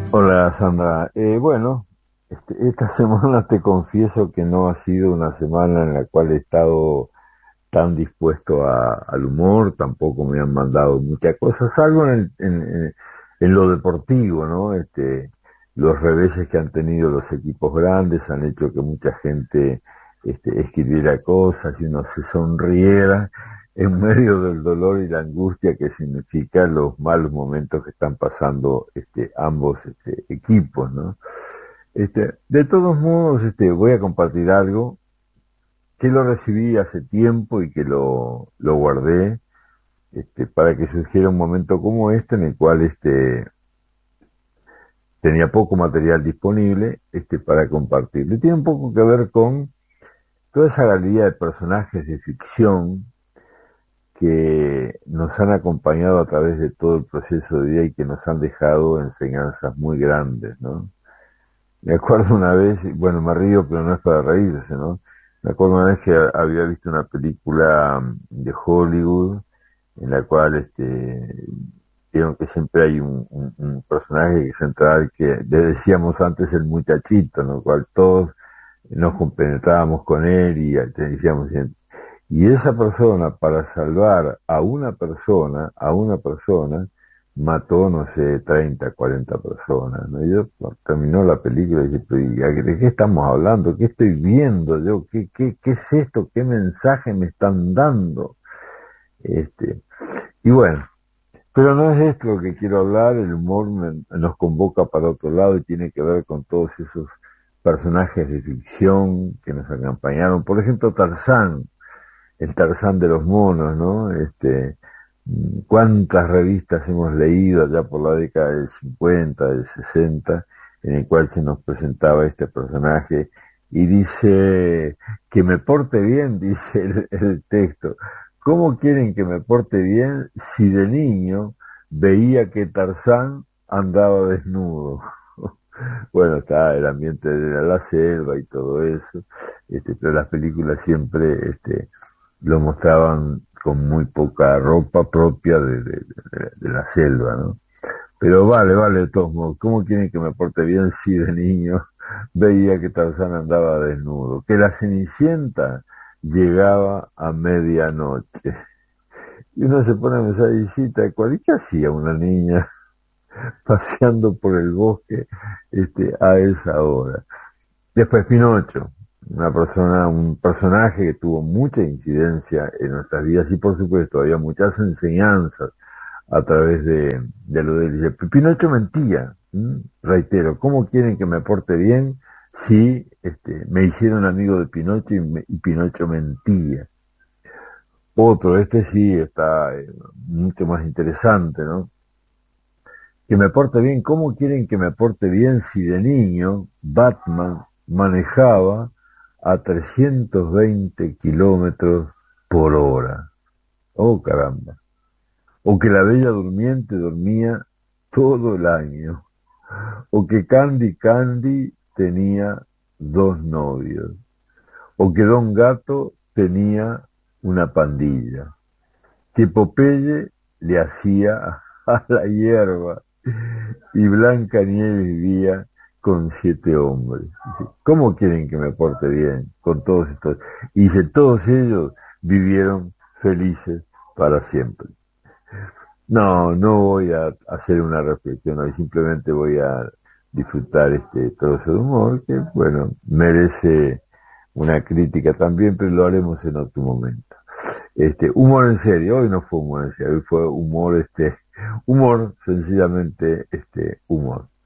Hola Sandra, bueno, esta semana te confieso que no ha sido una semana en la cual he estado tan dispuesto al humor, tampoco me han mandado muchas cosas, salvo en lo deportivo, ¿no? Los reveses que han tenido los equipos grandes han hecho que mucha gente escribiera cosas y uno se sonriera en medio del dolor y la angustia que significa los malos momentos que están pasando ambos equipos, ¿no? De todos modos, voy a compartir algo que lo recibí hace tiempo y que lo guardé para que surgiera un momento como este en el cual tenía poco material disponible para compartirlo. Tiene un poco que ver con toda esa galería de personajes de ficción que nos han acompañado a través de todo el proceso de vida y que nos han dejado enseñanzas muy grandes, ¿no? Me acuerdo una vez, bueno, me río, pero no es para reírse, ¿no? Me acuerdo una vez que había visto una película de Hollywood en la cual vieron que siempre hay un personaje que central que le decíamos antes el muchachito, ¿no? Cual todos nos compenetrábamos con él y te decíamos, y esa persona, para salvar a una persona, mató, no sé, 30 40 personas, ¿no? Y yo terminó la película y dije, pero ¿de qué estamos hablando? ¿Qué estoy viendo yo? ¿Qué es esto? ¿Qué mensaje me están dando? Este, y bueno, pero no es de esto lo que quiero hablar, el humor nos convoca para otro lado y tiene que ver con todos esos personajes de ficción que nos acompañaron. Por ejemplo, Tarzán, el Tarzán de los monos, ¿no? Cuántas revistas hemos leído allá por la década del 50, del 60, en el cual se nos presentaba este personaje y dice que me porte bien, dice el texto. ¿Cómo quieren que me porte bien si de niño veía que Tarzán andaba desnudo? Bueno, está el ambiente de la selva y todo eso, pero las películas siempre lo mostraban con muy poca ropa propia de la selva, ¿no? Pero vale, de todos modos, ¿cómo quieren que me porte bien si de niño veía que Tarzán andaba desnudo? Que la Cenicienta llegaba a medianoche. Y uno se pone a pensar, ¿y qué hacía una niña paseando por el bosque a esa hora? Después Pinocho, un personaje que tuvo mucha incidencia en nuestras vidas y por supuesto había muchas enseñanzas a través de lo de él. Dice, Pinocho mentía, ¿m? Reitero, ¿cómo quieren que me porte bien si me hicieron amigo de Pinocho y Pinocho mentía? Otro, este sí está mucho más interesante, ¿no? Que me porte bien, ¿cómo quieren que me porte bien si de niño Batman manejaba a 320 kilómetros por hora? Oh, caramba. O que la Bella Durmiente dormía todo el año. O que Candy tenía dos novios. O que Don Gato tenía una pandilla. Que Popeye le hacía a la hierba y Blanca Nieves vivía con 7 hombres. Dice, ¿cómo quieren que me porte bien con todos estos? Y dice, todos ellos vivieron felices para siempre. No, no voy a hacer una reflexión hoy, simplemente voy a disfrutar este trozo de humor que, bueno, merece una crítica también, pero lo haremos en otro momento. Humor en serio, hoy no fue humor en serio, hoy fue humor, humor, sencillamente, humor.